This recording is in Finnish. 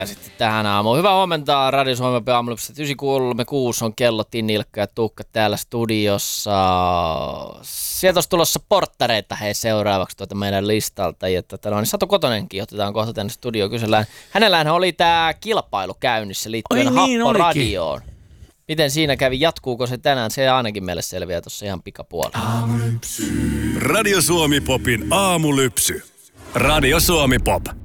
Ja sitten tähän aamuun. Hyvää huomenta, Radio Suomen aamulypsä 936 on kello, Tinni, Ilkka ja Tuukka täällä studiossa. Sieltä olisi tulossa porttareita seuraavaksi meidän listalta. Ja niin Satu Kotonenkin otetaan kohta tänne studioon. Kysellään. Hänellähän oli tämä kilpailu käynnissä liittyen Happoradioon. Miten siinä kävi? Jatkuuko se tänään? Se ainakin meille selviää tuossa ihan pikapuolella. Radio Suomi Popin aamulypsy. Radio Suomi Pop.